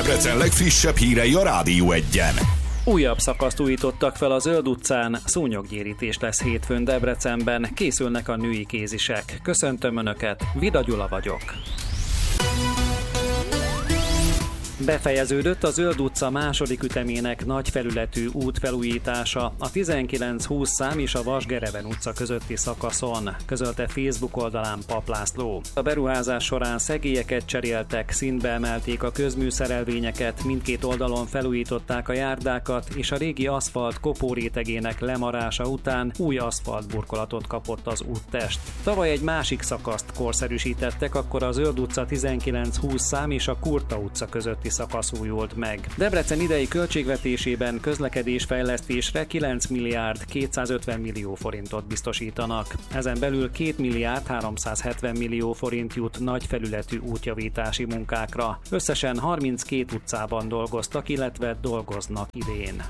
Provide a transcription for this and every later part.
Debrecen legfrissebb hírei a Rádió 1-en. Újabb szakaszt újítottak fel a Zöld utcán, szúnyoggyérítés lesz hétfőn Debrecenben, készülnek a női kézisek. Köszöntöm Önöket, Vida Gyula vagyok. Befejeződött a Zöld utca második ütemének nagy felületű útfelújítása a 19-20 szám és a Vas-Gereven utca közötti szakaszon, közölte Facebook oldalán Pap László. A beruházás során szegélyeket cseréltek, szintbe emelték a közműszerelvényeket, mindkét oldalon felújították a járdákat, és a régi aszfalt kopórétegének lemarása után új aszfaltburkolatot kapott az úttest. Tavaly egy másik szakaszt korszerűsítettek, akkor a Zöld utca 19-20 szám és a Kurta utca közötti szakasz újult meg. Debrecen idei költségvetésében közlekedésfejlesztésre 9 milliárd 250 millió forintot biztosítanak. Ezen belül 2 milliárd 370 millió forint jut nagy felületű útjavítási munkákra. Összesen 32 utcában dolgoztak, illetve dolgoznak idén.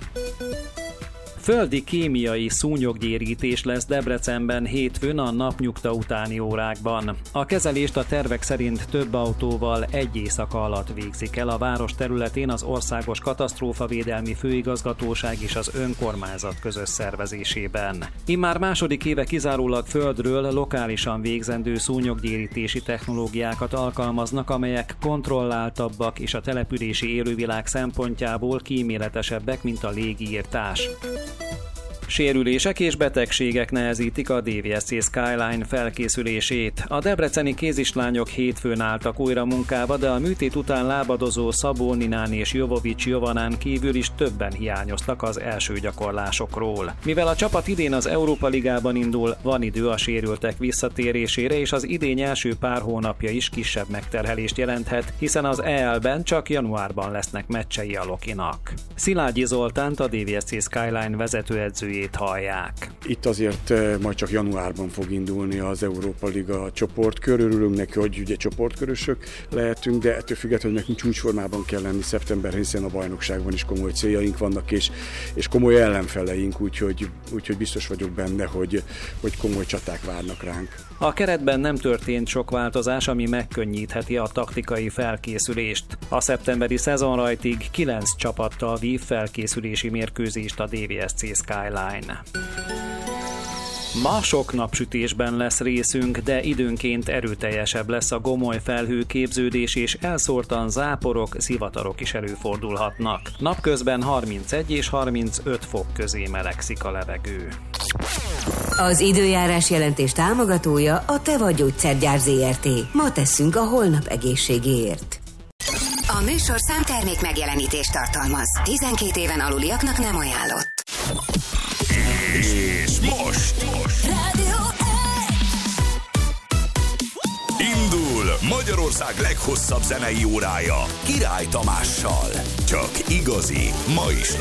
Földi kémiai szúnyoggyérítés lesz Debrecenben hétfőn a napnyugta utáni órákban. A kezelést a tervek szerint több autóval egy éjszaka alatt végzik el a város területén az Országos Katasztrófavédelmi Főigazgatóság és az önkormányzat közös szervezésében. Immár második éve kizárólag földről lokálisan végzendő szúnyoggyérítési technológiákat alkalmaznak, amelyek kontrolláltabbak és a települési élővilág szempontjából kíméletesebbek, mint a légiírtás. Sérülések és betegségek nehezítik a DVSC Skyline felkészülését. A debreceni kézislányok hétfőn álltak újra munkába, de a műtét után lábadozó Szabó Ninán és Jovovics Jovanán kívül is többen hiányoztak az első gyakorlásokról. Mivel a csapat idén az Európa Ligában indul, van idő a sérültek visszatérésére, és az idény első pár hónapja is kisebb megterhelést jelenthet, hiszen az EL-ben csak januárban lesznek meccsei a Lokinak. Szilágyi Zoltánt, a DVSC Skyline vezetőedzőjét hallják. Itt azért majd csak januárban fog indulni az Európa Liga csoportkör. Örülünk neki, hogy ugye csoportkörösök lehetünk, de ettől függetlenül nekünk csúcsformában kell lenni szeptemberben, hiszen a bajnokságban is komoly céljaink vannak, és komoly ellenfeleink, úgyhogy biztos vagyok benne, hogy komoly csaták várnak ránk. A keretben nem történt sok változás, ami megkönnyítheti a taktikai felkészülést. A szeptemberi szezonrajtig 9 csapattal vív felkészülési mérkőzést a DVSC Skyline. Ma sok napsütésben lesz részünk, de időnként erőteljesebb lesz a gomoly felhőképződés, és elszórtan záporok, zivatarok is előfordulhatnak. Napközben 31 és 35 fok közé melegszik a levegő. Az időjárás jelentés támogatója a Teva Gyógyszergyár Zrt. Ma tesszünk a holnap egészségéért. A műsorszám termék megjelenítést tartalmaz. 12 éven aluliaknak nem ajánlott. És most Rádió 1. indul Magyarország leghosszabb zenei órája Király Tamással. Csak igazi, ma is